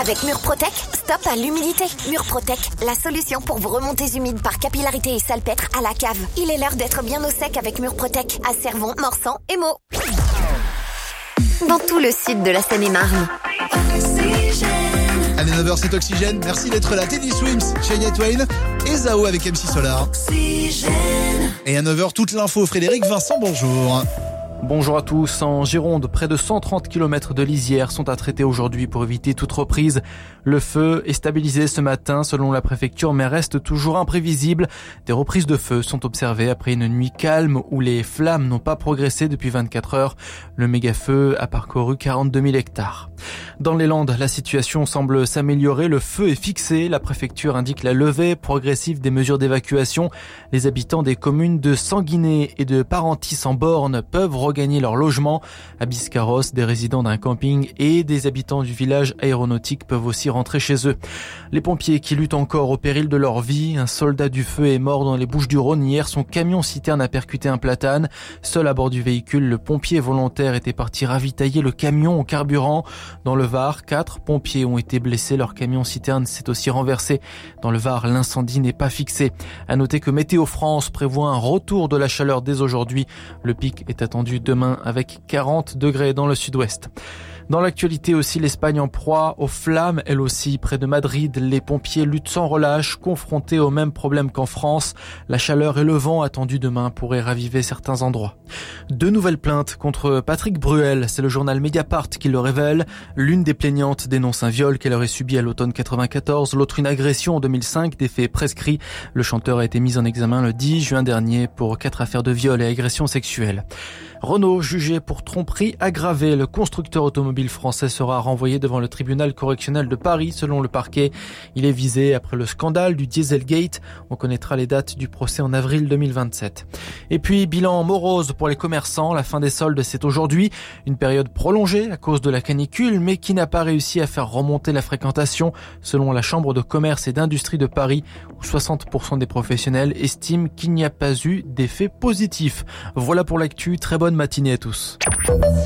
Avec Murprotec, stop à l'humidité. Murprotec, la solution pour vos remontées humides par capillarité et salpêtre à la cave. Il est l'heure d'être bien au sec avec Murprotec à Cervon, Morsan et Meaux. Dans tout le sud de la Seine-et-Marne. Allez, 9h, c'est Oxygène. Merci d'être là. Teddy Swims, Shania Twain et Zao avec MC Solar. Et à 9h, toute l'info. Frédéric Vincent, bonjour. Bonjour à tous. En Gironde, près de 130 km de lisières sont à traiter aujourd'hui pour éviter toute reprise. Le feu est stabilisé ce matin selon la préfecture, mais reste toujours imprévisible. Des reprises de feu sont observées après une nuit calme où les flammes n'ont pas progressé depuis 24 heures. Le méga-feu a parcouru 42 000 hectares. Dans les Landes, la situation semble s'améliorer. Le feu est fixé. La préfecture indique la levée progressive des mesures d'évacuation. Les habitants des communes de Sanguinet et de Parentis-en-Born peuvent regagner leur logement. À Biscarrosse, des résidents d'un camping et des habitants du village aéronautique peuvent aussi rentrer chez eux. Les pompiers qui luttent encore au péril de leur vie. Un soldat du feu est mort dans les Bouches-du-Rhône hier. Son camion-citerne a percuté un platane. Seul à bord du véhicule, le pompier volontaire était parti ravitailler le camion au carburant. Dans le Var, 4 pompiers ont été blessés. Leur camion-citerne s'est aussi renversé. Dans le Var, l'incendie n'est pas fixé. À noter que Météo France prévoit un retour de la chaleur dès aujourd'hui. Le pic est attendu demain avec 40 degrés dans le sud-ouest. Dans l'actualité aussi, l'Espagne en proie aux flammes, elle aussi. Près de Madrid, les pompiers luttent sans relâche, confrontés aux mêmes problèmes qu'en France. La chaleur et le vent attendus demain pourraient raviver certains endroits. 2 nouvelles plaintes contre Patrick Bruel, c'est le journal Mediapart qui le révèle. L'une des plaignantes dénonce un viol qu'elle aurait subi à l'automne 94, l'autre une agression en 2005, des faits prescrits. Le chanteur a été mis en examen le 10 juin dernier pour 4 affaires de viol et agression sexuelle. Renault jugé pour tromperie aggravée. Le constructeur automobile français sera renvoyé devant le tribunal correctionnel de Paris selon le parquet. Il est visé après le scandale du Dieselgate. On connaîtra les dates du procès en avril 2027. Et puis, bilan morose pour les commerçants. La fin des soldes, c'est aujourd'hui. Une période prolongée à cause de la canicule, mais qui n'a pas réussi à faire remonter la fréquentation selon la Chambre de commerce et d'industrie de Paris, où 60% des professionnels estiment qu'il n'y a pas eu d'effet positif. Voilà pour l'actu. Très bonne matinée à tous.